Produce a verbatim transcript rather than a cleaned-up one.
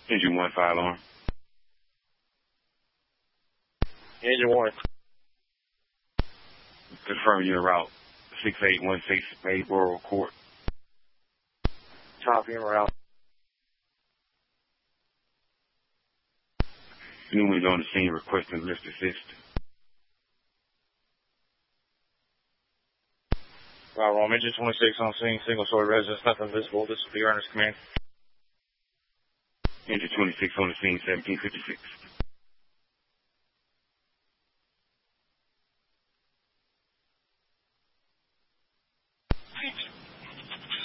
Engine one, fire alarm. Engine one. Confirm your route. six eight one six Mayboro Court. Copy en route. Newman's on the scene requesting lift assist. Right, Rome, engine twenty-six on scene, single story residence, nothing visible. This will be Ernest Command. Engine twenty-six on the scene, seventeen fifty-six.